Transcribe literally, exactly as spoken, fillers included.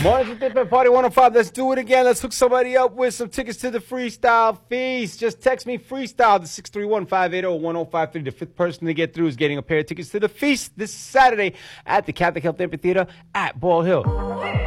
Morning to Tip Party one oh five. Let's do it again. Let's hook somebody up with some tickets to the Freestyle Feast. Just text me Freestyle to six three one, five eight zero, one zero five three. The fifth person to get through is getting a pair of tickets to the Feast this Saturday at the Catholic Health Amphitheater at Ball Hill.